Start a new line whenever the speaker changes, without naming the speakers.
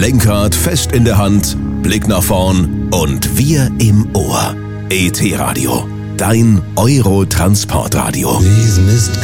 Lenkrad fest in der Hand, Blick nach vorn und wir im Ohr. ET Radio, dein Eurotransportradio.
Please, Mr.